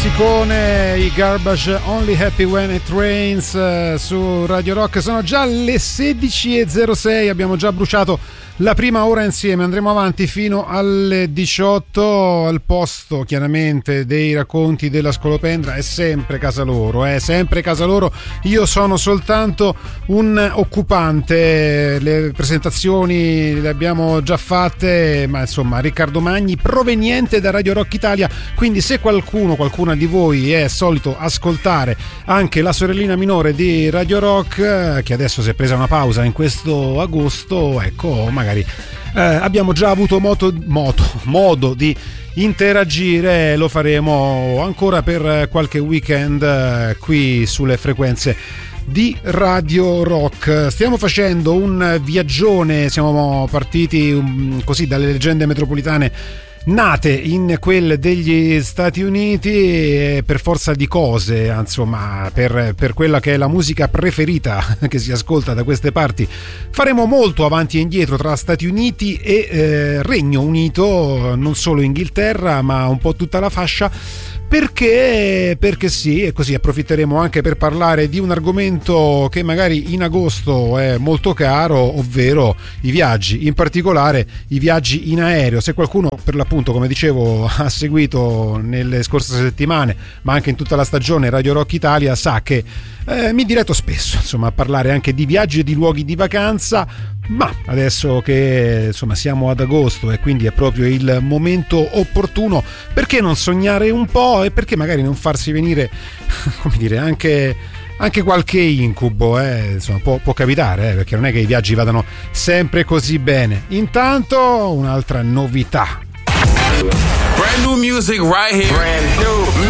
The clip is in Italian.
classicone, i Garbage, Only Happy When It Rains, su Radio Rock. Sono già le 16:06, abbiamo già bruciato la prima ora insieme, andremo avanti fino alle 18. Al posto chiaramente dei racconti della Scolopendra è sempre casa loro, è sempre casa loro. Io sono soltanto un occupante, le presentazioni le abbiamo già fatte, ma insomma Riccardo Magni proveniente da Radio Rock Italia, quindi se qualcuna di voi è solito ascoltare anche la sorellina minore di Radio Rock, che adesso si è presa una pausa in questo agosto, ecco, magari abbiamo già avuto modo di interagire, lo faremo ancora per qualche weekend qui sulle frequenze di Radio Rock. Stiamo facendo un viaggione, siamo partiti così dalle leggende metropolitane nate in quelle degli Stati Uniti, per forza di cose, insomma, per quella che è la musica preferita che si ascolta da queste parti, faremo molto avanti e indietro tra Stati Uniti e Regno Unito, non solo Inghilterra ma un po' tutta la fascia, perché sì, e così approfitteremo anche per parlare di un argomento che magari in agosto è molto caro, ovvero i viaggi, in particolare i viaggi in aereo. Se qualcuno, per l'appunto, come dicevo, ha seguito nelle scorse settimane ma anche in tutta la stagione Radio Rock Italia, sa che mi diletto spesso, insomma, a parlare anche di viaggi e di luoghi di vacanza, ma adesso che insomma siamo ad agosto e quindi è proprio il momento opportuno, perché non sognare un po' e perché magari non farsi venire, come dire, anche qualche incubo, insomma, può capitare, perché non è che i viaggi vadano sempre così bene. Intanto un'altra novità. Brand new music right here. Brand new